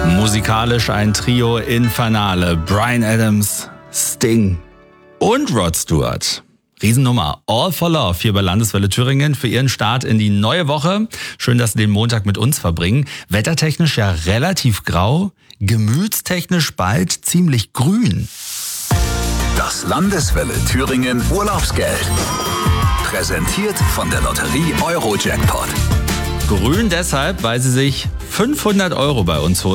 Musikalisch ein Trio Infernale. Bryan Adams, Sting und Rod Stewart. Riesennummer. All for Love hier bei Landeswelle Thüringen für Ihren Start in die neue Woche. Schön, dass Sie den Montag mit uns verbringen. Wettertechnisch ja relativ grau, gemütstechnisch bald ziemlich grün. Das Landeswelle Thüringen Urlaubsgeld. Präsentiert von der Lotterie Euro Jackpot. Grün deshalb, weil Sie sich 500 € bei uns holen.